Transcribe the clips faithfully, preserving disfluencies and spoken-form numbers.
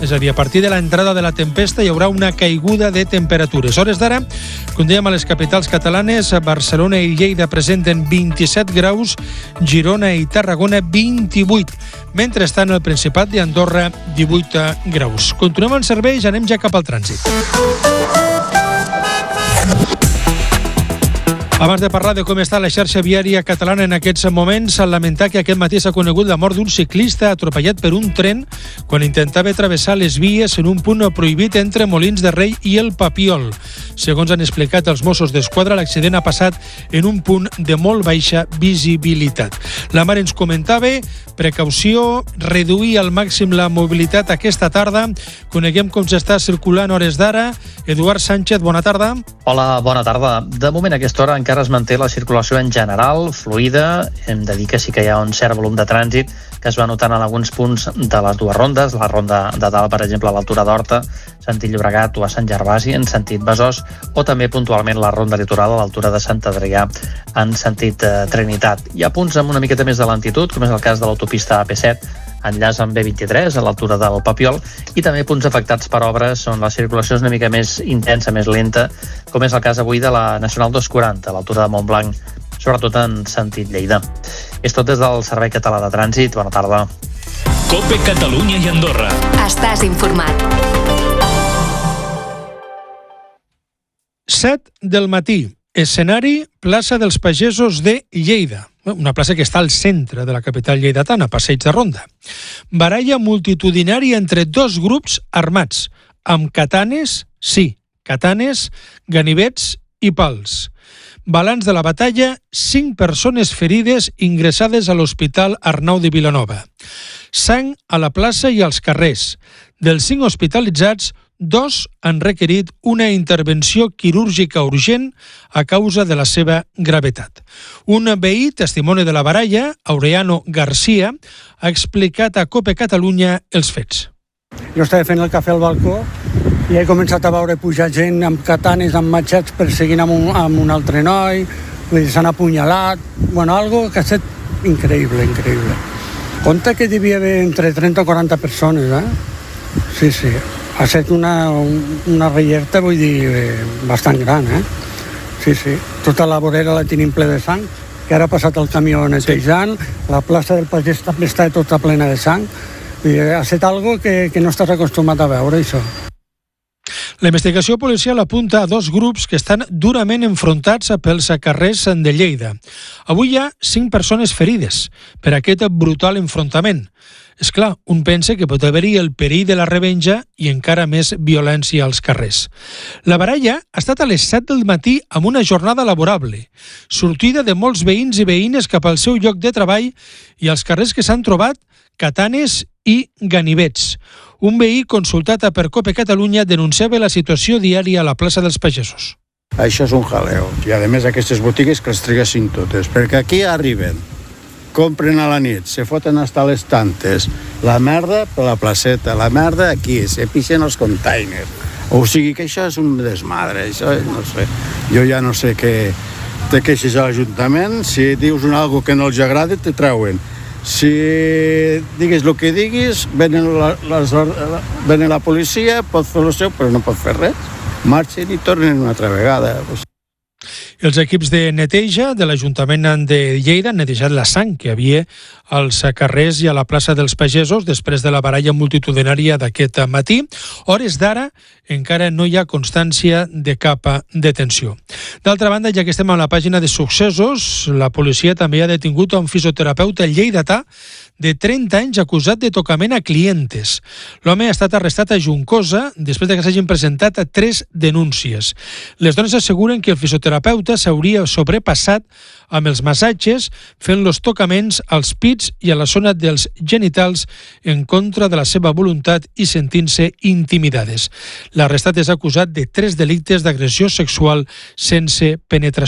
és a dir, a partir de l'entrada de la tempesta hi haurà una caiguda de temperatures. A hores d'ara, com dèiem, a les capitals catalanes, Barcelona i Lleida presenten vint-i-set graus, Girona i Tarragona vint-i-vuit. Mentrestant, el Principat d'Andorra, divuit graus. Continuem amb serveis, anem ja cap al trànsit. Abans de parlar de com està la xarxa viària catalana en aquests moments, al lamentar que aquest matí s'ha conegut la mort d'un ciclista atropellat per un tren quan intentava travessar les vies en un punt prohibit entre Molins de Rei i el Papiol. Segons han explicat els Mossos d'Esquadra, l'accident ha passat en un punt de molt baixa visibilitat. La mare ens comentava precaució, reduir al màxim la mobilitat aquesta tarda. Coneguem com s'està circulant a hores d'ara. Eduard Sánchez, bona tarda. Hola, bona tarda. De moment a aquesta hora encara es manté la circulació en general fluida. Hem de dir que sí que hi ha un cert volum de trànsit que es va notant en alguns punts de les dues rondes. La ronda de dalt, per exemple, a l'altura d'Horta, sentit Llobregat, o a Sant Gervasi, en sentit Besòs, o també puntualment la ronda litoral a l'altura de Sant Adrià, en sentit eh, Trinitat. Hi ha punts amb una miqueta més de lentitud, com és el cas de l'autopista A P set, enllaç amb B vint-i-tres a l'altura del Papiol, i també punts afectats per obres on la circulació és una mica més intensa, més lenta, com és el cas avui de la Nacional dos quaranta a l'altura de Montblanc, sobretot en sentit Lleida. És tot des del Servei Català de Trànsit. Bona tarda. COPE Catalunya i Andorra. Estàs informat. set del matí. Escenari, plaça dels Pagesos de Lleida. Una plaça que està al centre de la capital lleidatana, Passeig de Ronda. Baralla multitudinària entre dos grups armats, amb katanes, sí, katanes, ganivets i pals. Balanç de la batalla, cinc persones ferides ingressades a l'Hospital Arnau de Vilanova. Sang a la plaça i als carrers. Dels cinc hospitalitzats, dos han requerit una intervenció quirúrgica urgent a causa de la seva gravetat. Un veí, testimoni de la baralla, Aureano Garcia, ha explicat a COPE Catalunya els fets. Jo estava fent el cafè al balcó i he començat a veure pujar gent amb katanes, amb matxets, perseguint amb un, amb un altre noi, s'han apunyalat, bueno, algo que ha estat increïble, increïble. Compte que hi devia haver entre trenta o quaranta persones, eh? Sí, sí. Ha estat una, una reyerta, vull dir, eh, bastant gran, eh? Sí, sí. Tota la vorera la tenim ple de sang, que ara ha passat el camió netejant, la plaça del Pagès també està tota plena de sang. I ha estat algo que, que no estàs acostumat a veure, això. La investigació policial apunta a dos grups que estan durament enfrontats pels carrers de Lleida. Avui hi ha cinc persones ferides per aquest brutal enfrontament. És clar, un pensa que pot haver-hi el perill de la revenja i encara més violència als carrers. La baralla ha estat a les set del matí amb una jornada laborable, sortida de molts veïns i veïnes cap al seu lloc de treball i als carrers que s'han trobat katanes i ganivets. Un veí consultat per COPE Catalunya denunciava la situació diària a la plaça dels Pagesos. Això és un jaleo. I a més aquestes botigues que les triguessin totes, perquè aquí arriben, compren a la nit, se foten hasta les tantes, la merda per la placeta, la merda aquí, se pixen els containers. O sigui que això és un desmadre, això no sé. Jo ja no sé què te queixes a l'Ajuntament, si dius una cosa que no els agrada, te treuen. Si digues el que diguis, venen la, les, venen la policia, pot fer el seu, però no pot fer res. Marxen i tornen una altra vegada. Els equips de neteja de l'Ajuntament de Lleida han netejat la sang que hi havia als carrers i a la plaça dels Pagesos després de la baralla multitudinària d'aquest matí. Hores d'ara encara no hi ha constància de cap detenció. D'altra banda, ja que estem a la pàgina de successos, la policia també ha detingut un fisioterapeuta lleidatà de trenta anys acusat de tocament a clientes. L'home ha estat arrestat a Juncosa després de que s'hagin presentat tres denúncies. Les dones asseguren que el fisioterapeuta s'hauria sobrepassat amb els massatges, fent los tocaments als pits i a la zona dels genitals en contra de la seva voluntat i sentint-se intimidades. L'arrestat és acusat de tres delictes d'agressió sexual sense penetració.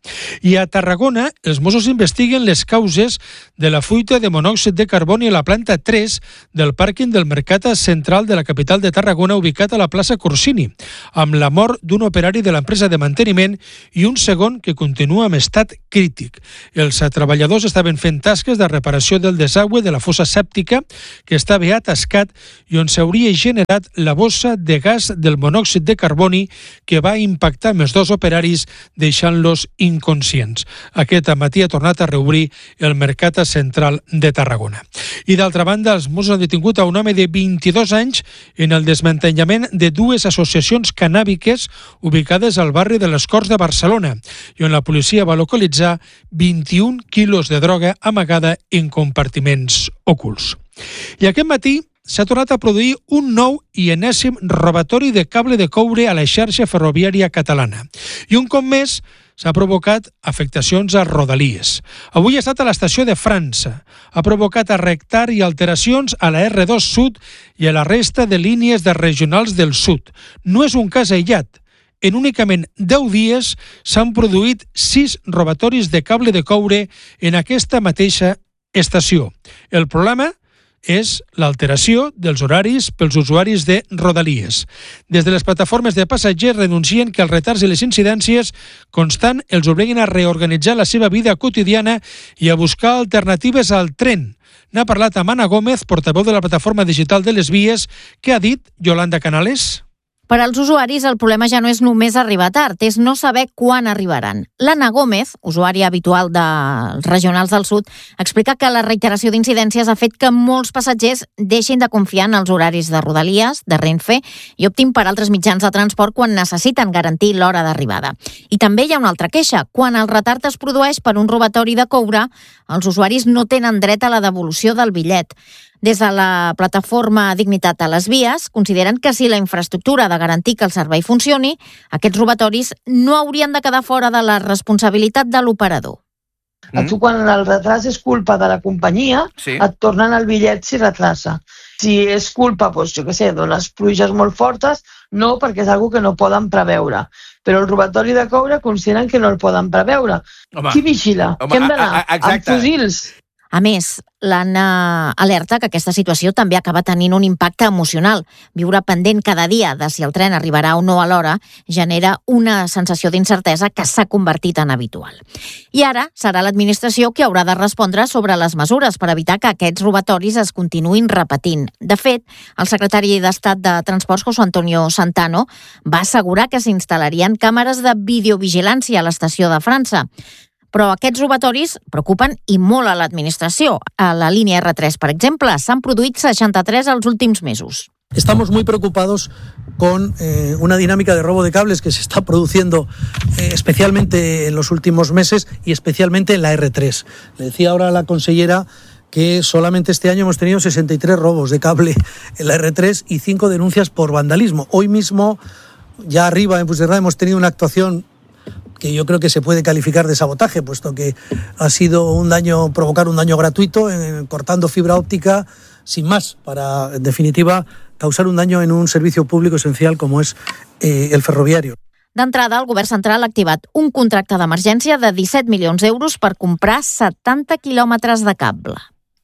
I a Tarragona, els Mossos investiguen les causes de la fuita de monòxid de carboni a la planta tres del pàrquing del Mercat Central de la capital de Tarragona, ubicat a la plaça Corsini, amb la mort d'un operari de l'empresa de manteniment i un segon que continua en estat crític. Els treballadors estaven fent tasques de reparació del desagüe de la fossa sèptica que estava atascat i on s'hauria generat la bossa de gas del monòxid de carboni que va impactar amb els dos operaris, deixant-los inconscients. Aquest matí ha tornat a reobrir el Mercat Central de Tarragona. I d'altra banda, els Mossos han detingut a un home de vint-i-dos anys en el desmantellament de dues associacions cannàbiques ubicades al barri de les Corts de Barcelona i on la policia va localitzar vint-i-un quilos de droga amagada en compartiments ocults. I aquest matí s'ha tornat a produir un nou i enèsim robatori de cable de coure a la xarxa ferroviària catalana. I un cop més s'ha provocat afectacions a Rodalies. Avui ha estat a l'estació de França. Ha provocat arrectar i alteracions a la erre dos Sud i a la resta de línies de regionals del sud. No és un cas aïllat. En únicament deu dies s'han produït sis robatoris de cable de coure en aquesta mateixa estació. El problema és l'alteració dels horaris pels usuaris de Rodalies. Des de les plataformes de passatgers renuncien que els retards i les incidències constant els obliguin a reorganitzar la seva vida quotidiana i a buscar alternatives al tren. N'ha parlat amb Anna Gómez, portaveu de la plataforma digital de les Vies. Què ha dit Yolanda Canales? Per als usuaris, el problema ja no és només arribar tard, és no saber quan arribaran. L'Anna Gómez, usuària habitual dels regionals del sud, explica que la reiteració d'incidències ha fet que molts passatgers deixin de confiar en els horaris de Rodalies, de Renfe, i optin per altres mitjans de transport quan necessiten garantir l'hora d'arribada. I també hi ha una altra queixa. Quan el retard es produeix per un robatori de coure, els usuaris no tenen dret a la devolució del bitllet. Des de la plataforma Dignitat a les Vies consideren que si la infraestructura ha de garantir que el servei funcioni, aquests robatoris no haurien de quedar fora de la responsabilitat de l'operador. Mm. Tu, quan el retras és culpa de la companyia, sí, et tornen el bitllet si retrasa. Si és culpa, doncs, jo què sé, d'unes pluges molt fortes, no, perquè és una que no poden preveure. Però el robatori de coure consideren que no el poden preveure. Home, Qui vigila? Home, Què hem d'anar? Amb fusils? A més, l'Anna alerta que aquesta situació també acaba tenint un impacte emocional. Viure pendent cada dia de si el tren arribarà o no a l'hora genera una sensació d'incertesa que s'ha convertit en habitual. I ara serà l'administració qui haurà de respondre sobre les mesures per evitar que aquests robatoris es continuïn repetint. De fet, el secretari d'Estat de Transports, José Antonio Santano, va assegurar que s'instal·larien càmeres de videovigilància a l'estació de França. Però aquests robatoris preocupen i molt a l'administració. A la línia erre tres, per exemple, s'han produït seixanta-tres els últims mesos. Estamos muy preocupados con eh, una dinámica de robo de cables que se está produciendo eh, especialmente en los últimos meses y especialmente en la erre tres. Le decía ahora a la consellera que solamente este año hemos tenido sesenta y tres robos de cable en la erre tres y cinco denuncias por vandalismo. Hoy mismo, ya arriba en Puigcerdá, hemos tenido una actuación que yo creo que se puede calificar de sabotaje, puesto que ha sido un daño, provocar un daño gratuito, eh, cortando fibra óptica, sin más, para, en definitiva, causar un daño en un servicio público esencial como es eh, el ferroviario. D'entrada, el govern central ha activat un contracte d'emergència de disset milions d'euros per comprar setanta quilòmetres de cable.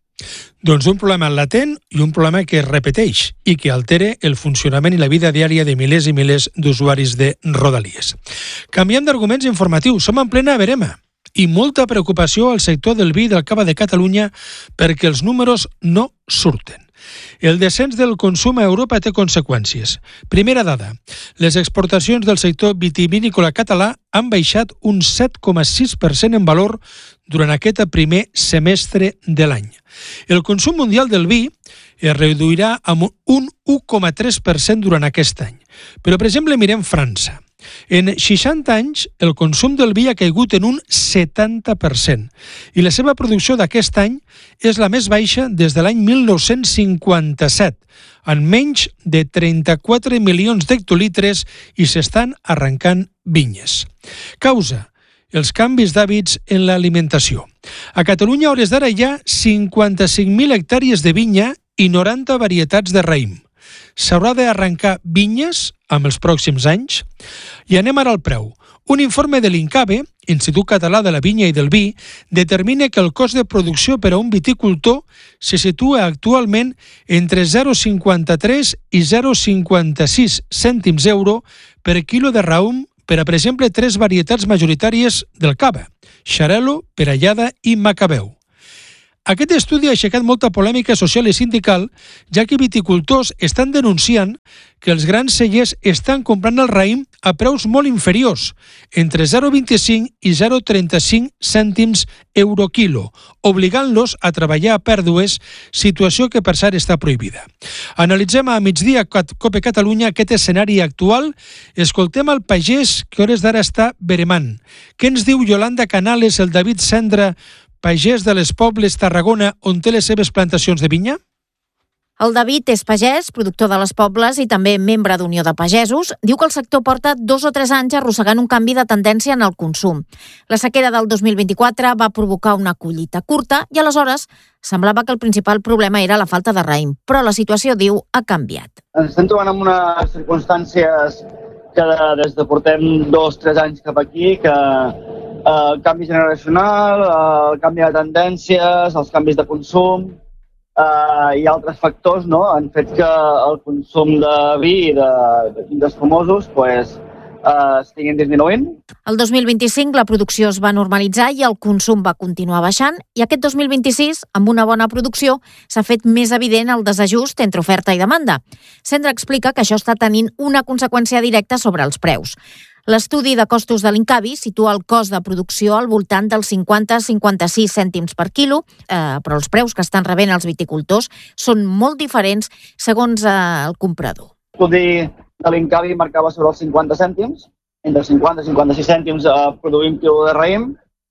Doncs un problema latent i un problema que es repeteix i que altera el funcionament i la vida diària de milers i milers d'usuaris de Rodalies. Canviem d'arguments informatius. Som en plena verema i molta preocupació al sector del vi i del cava de Catalunya perquè els números no surten. El descens del consum a Europa té conseqüències. Primera dada, les exportacions del sector vitivinícola català han baixat un set coma sis per cent en valor durant aquest primer semestre de l'any. El consum mundial del vi es reduirà amb un u coma tres per cent durant aquest any. Però, per exemple, mirem França. En seixanta anys, el consum del vi ha caigut en un setanta per cent i la seva producció d'aquest any és la més baixa des de l'any mil nou-cents cinquanta-set, en menys de trenta-quatre milions d'hectolitres i s'estan arrencant vinyes. Causa: els canvis d'hàbits en l'alimentació. A Catalunya, a hores d'ara, hi ha cinquanta-cinc mil hectàrees de vinya i noranta varietats de raïm. S'haurà d'arrencar vinyes amb els pròxims anys? I anem ara al preu. Un informe de l'INCAVE, Institut Català de la Vinya i del Vi, determina que el cost de producció per a un viticultor se situa actualment entre zero coma cinquanta-tres i zero coma cinquanta-sis cèntims euro per quilo de raïm per a, per exemple, tres varietats majoritàries del cava: Xarel·lo, Perellada i Macabeu. Aquest estudi ha aixecat molta polèmica social i sindical, ja que viticultors estan denunciant que els grans cellers estan comprant el raïm a preus molt inferiors, entre zero coma vint-i-cinc i zero coma trenta-cinc cèntims euro quilo, obligant-los a treballar a pèrdues, situació que per cert està prohibida. Analitzem a migdia Cope Catalunya aquest escenari actual. Escoltem el pagès que a hores d'ara està veremant. Què ens diu Yolanda Canales, el David Cendra, pagès de les Pobles, Tarragona, on té les seves plantacions de vinya? El David és pagès, productor de les Pobles i també membre d'Unió de Pagesos. Diu que el sector porta dos o tres anys arrossegant un canvi de tendència en el consum. La sequera del dos mil vint-i-quatre va provocar una collita curta i aleshores semblava que el principal problema era la falta de raïm, però la situació, diu, ha canviat. Ens estem trobant en unes circumstàncies que des de portem dos o tres anys cap aquí, que el canvi generacional, el canvi de tendències, els canvis de consum eh, i altres factors, no?, han fet que el consum de vi i de, de tintes famosos pues, eh, estiguin disminuint. El dos mil vint-i-cinc la producció es va normalitzar i el consum va continuar baixant, i aquest dos mil vint-i-sis, amb una bona producció, s'ha fet més evident el desajust entre oferta i demanda. Cendra explica que això està tenint una conseqüència directa sobre els preus. L'estudi de costos de l'INCAVI situa el cost de producció al voltant dels cinquanta a cinquanta-sis cèntims per quilo, eh, però els preus que estan rebent els viticultors són molt diferents segons eh, el comprador. L'estudi de l'INCAVI marcava sobre els cinquanta cèntims, entre cinquanta i cinquanta-sis cèntims eh, produir un quilo de raïm.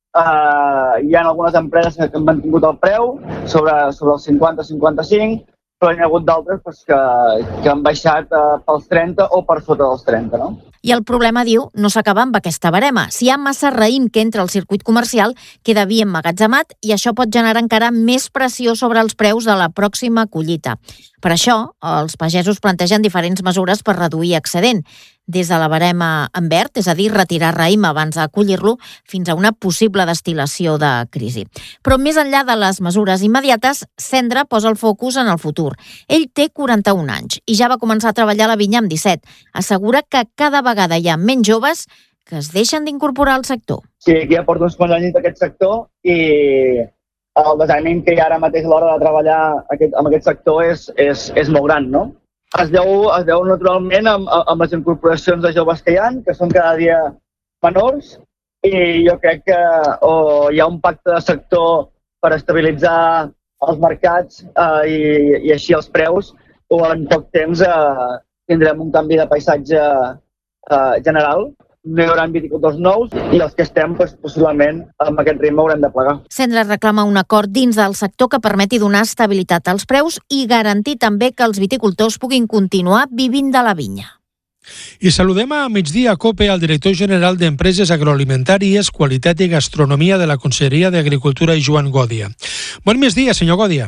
Eh, hi ha algunes empreses que han mantingut el preu sobre, sobre els cinquanta a cinquanta-cinc, però hi ha hagut d'altres pues, que, que han baixat eh, pels trenta o per sota dels trenta, no? I el problema, diu, no s'acaba amb aquesta barema. Si hi ha massa raïm que entra al circuit comercial, queda vi emmagatzemat i això pot generar encara més pressió sobre els preus de la pròxima collita. Per això, els pagesos plantegen diferents mesures per reduir excedent, des de la barema en verd, és a dir, retirar raïm abans de collir-lo, fins a una possible destil·lació de crisi. Però més enllà de les mesures immediates, Cendra posa el focus en el futur. Ell té quaranta-un anys i ja va començar a treballar a la vinya amb disset. Assegura que cada vegada hi ha menys joves que es deixen d'incorporar al sector. Sí, aquí ja porto uns quants anys d'aquest sector i el desànim que hi ha ara mateix a l'hora de treballar aquest, amb aquest sector és, és, és molt gran, no? Es deu, es deu naturalment amb, amb les incorporacions de joves que hi ha, que són cada dia menors, i jo crec que o hi ha un pacte de sector per estabilitzar els mercats eh, i, i així els preus, o en poc temps eh, tindrem un canvi de paisatge eh, general. No hi haurà viticultors nous i els que estem, doncs, possiblement, amb aquest ritme haurem de plegar. Cendra reclama un acord dins del sector que permeti donar estabilitat als preus i garantir també que els viticultors puguin continuar vivint de la vinya. I saludem a migdia a COPE al director general d'Empreses Agroalimentàries, Qualitat i Gastronomia de la Conselleria d'Agricultura, Joan Gòdia. Bon migdia, senyor Gòdia.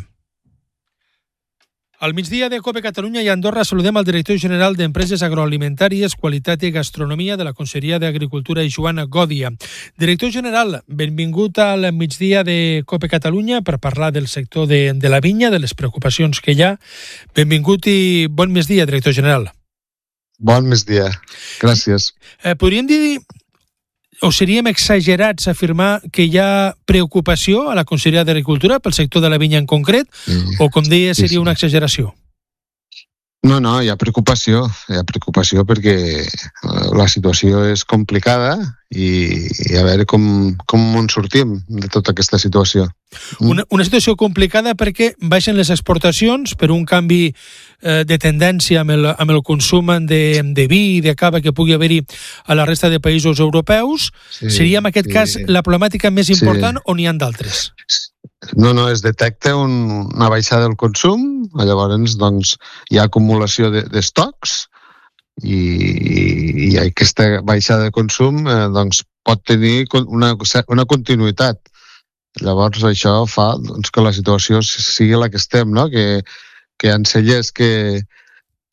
Al migdia de COPE Catalunya i Andorra saludem al director general d'Empreses Agroalimentàries, Qualitat i Gastronomia de la Conselleria d'Agricultura, Joan Gòdia. Director general, benvingut al migdia de COPE Catalunya per parlar del sector de, de la vinya, de les preocupacions que hi ha. Benvingut i bon migdia, director general. Bon migdia, gràcies. Eh, podríem dir, o seríem exagerats a afirmar que hi ha preocupació a la Conselleria d'Agricultura pel sector de la vinya en concret, sí, o com deia, seria sí, sí. una exageració? No, no, hi ha preocupació, hi ha preocupació perquè la situació és complicada i, i a veure com, com en sortim de tota aquesta situació. Una, una situació complicada perquè baixen les exportacions per un canvi eh, de tendència amb el, amb el consum de, de vi i de cava que pugui haver-hi a la resta de països europeus. Sí, seria en aquest sí. cas la problemàtica més important sí. o n'hi ha d'altres? No, no, es detecta un, una baixada del consum, llavors doncs, hi ha acumulació d'estocs i, i aquesta baixada de consum eh, doncs, pot tenir una, una continuïtat. Llavors això fa doncs, que la situació sigui la que estem, no? que, que hi ha cellers que,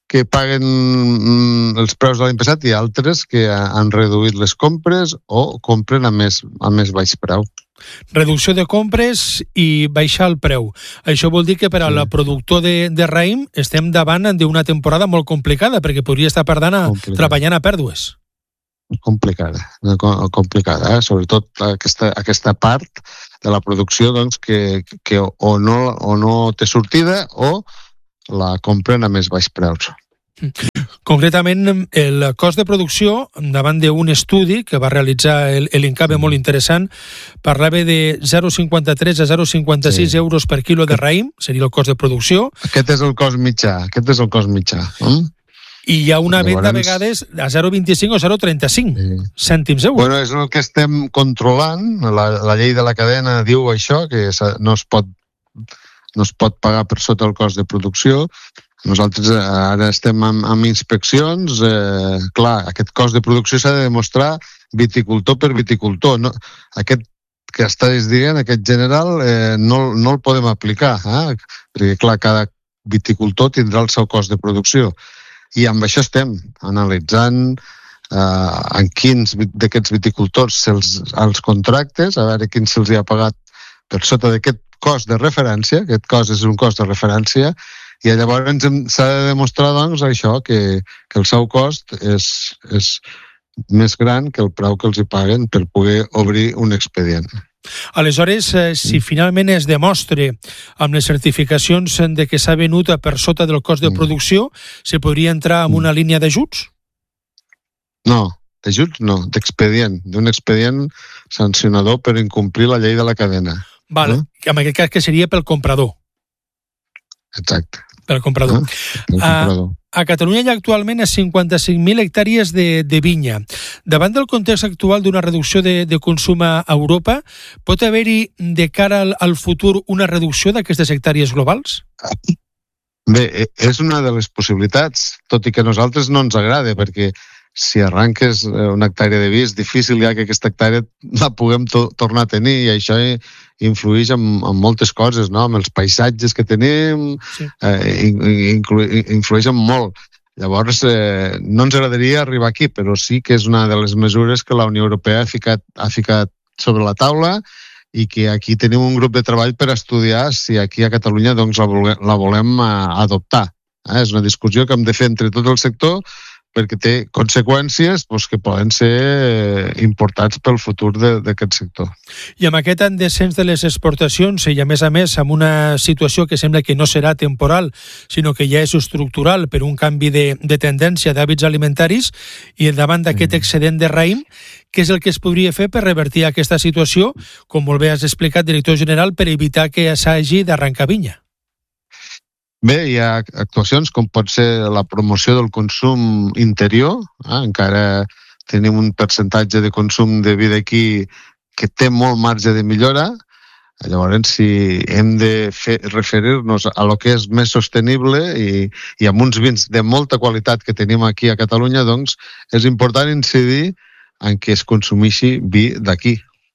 que paguen els preus de l'any passat i altres que han reduït les compres o compren a més, a més baix preu. Reducció de compres i baixar el preu. Això vol dir que per al sí. productor de, de raïm estem davant d'una temporada molt complicada, perquè podria estar perdant a, treballant a pèrdues. Complicada, complicada, eh? Sobretot aquesta, aquesta part de la producció doncs, que, que o, no, o no té sortida o la compren a més baix preus. Concretament, el cost de producció, davant d'un estudi que va realitzar l'INCABE molt interessant, parlava de zero coma cinquanta-tres a zero coma cinquanta-sis sí. euros per quilo de raïm, seria el cost de producció. Aquest és el cost mitjà, aquest és el cost mitjà. Mm? I hi ha una venda a vegades a zero coma vint-i-cinc o zero coma trenta-cinc sí. cèntims euros. Bueno, és el que estem controlant. La, la llei de la cadena diu això, que no es pot, no es pot pagar per sota el cost de producció. Nosaltres ara estem amb, amb inspeccions. Eh, clar, aquest cost de producció s'ha de demostrar viticultor per viticultor. No, aquest que estàs dient, aquest general, eh, no, no el podem aplicar, eh? Perquè clar, cada viticultor tindrà el seu cost de producció. I amb això estem analitzant eh, en quins d'aquests viticultors se'ls els contractes, a veure quins se'ls ha pagat per sota d'aquest cost de referència. Aquest cost és un cost de referència, i llavors s'ha de demostrar doncs, això, que, que el seu cost és, és més gran que el preu que els hi paguen per poder obrir un expedient. Aleshores, eh, si finalment es demostre amb les certificacions de que s'ha venut per sota del cost de producció, se podria entrar en una línia d'ajuts? No, d'ajuts no, d'expedient, d'un expedient sancionador per incomplir la llei de la cadena. Val, no? En aquest cas que seria pel comprador. Exacte. Pel comprador. Ah, comprador. A, a Catalunya hi ha actualment cinquanta-cinc mil hectàrees de, de vinya. Davant del context actual d'una reducció de, de consum a Europa, pot haver-hi de cara al, al futur una reducció d'aquestes hectàrees globals? Bé, és una de les possibilitats, tot i que a nosaltres no ens agrada, perquè si arranques una hectàrea de vi és difícil ja que aquesta hectàrea la puguem to tornar a tenir, i això influeix en, en moltes coses, no? Amb els paisatges que tenim, sí. eh, influeix en molt. Llavors, eh, no ens agradaria arribar aquí, però sí que és una de les mesures que la Unió Europea ha ficat, ha ficat sobre la taula, i que aquí tenim un grup de treball per estudiar si aquí a Catalunya doncs, la, volem, la volem adoptar. Eh? És una discussió que hem de fer entre tot el sector, perquè té conseqüències doncs, que poden ser importants pel futur d'aquest sector. I amb aquest descens de les exportacions, i a més a més amb una situació que sembla que no serà temporal, sinó que ja és estructural per un canvi de, de tendència d'hàbits alimentaris, i davant d'aquest excedent de raïm, què és el que es podria fer per revertir aquesta situació, com molt bé has explicat, director general, per evitar que s'hagi d'arrencar vinya? Bé, hi ha actuacions com pot ser la promoció del consum interior, eh? Encara tenim un percentatge de consum de vi d'aquí que té molt marge de millora. Llavors, si hem de referir-nos a lo que és més sostenible i, i amb uns vins de molta qualitat que tenim aquí a Catalunya, doncs és important incidir en que es consumeixi vi d'aquí.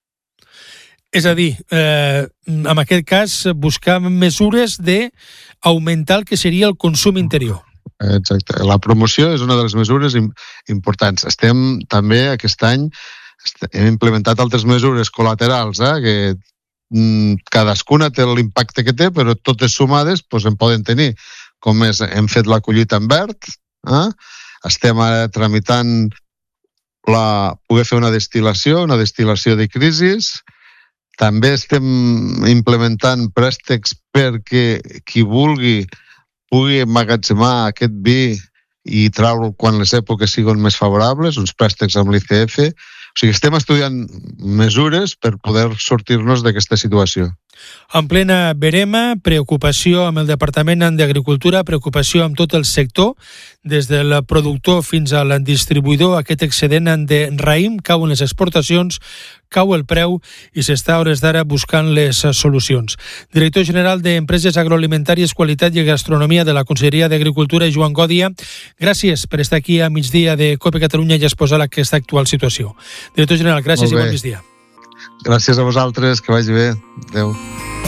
És a dir, eh, en aquest cas, buscar mesures d'augmentar el que seria el consum interior. Exacte. La promoció és una de les mesures importants. Estem també, aquest any, hem implementat altres mesures col·laterals, eh, que mm, cadascuna té l'impacte que té, però totes sumades doncs, en poden tenir. Com és, hem fet la collita en verd, eh? Estem ara tramitant la, poder fer una destil·lació, una destil·lació de crisis. També estem implementant préstecs perquè qui vulgui pugui emmagatzemar aquest vi i traure'l quan les èpoques siguin més favorables, uns préstecs amb l'I C F. O sigui, estem estudiant mesures per poder sortir-nos d'aquesta situació. En plena verema, preocupació amb el Departament d'Agricultura, preocupació amb tot el sector, des del productor fins al distribuïdor. Aquest excedent de raïm cau en les exportacions, cau el preu i s'està a hores d'ara buscant les solucions. Director general d'Empreses Agroalimentàries, Qualitat i Gastronomia de la Conselleria d'Agricultura, Joan Gòdia, gràcies per estar aquí a migdia de COPE Catalunya i exposar aquesta actual situació. Director general, gràcies i bon migdia. Gràcies a vosaltres, que vagi bé. Adéu.